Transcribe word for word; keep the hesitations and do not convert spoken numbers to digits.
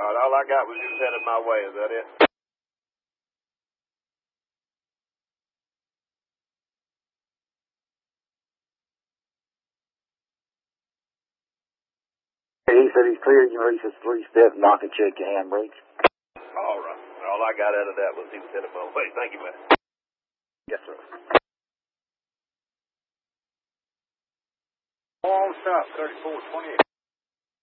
right, all I got was you was headed my way. Is that it? He said he's cleared. You know, he says three-step, knock and check your handbrakes. All right. All I got out of that was he was headed my way. Thank you, man. Yes, sir. On stop, thirty-four twenty-eight.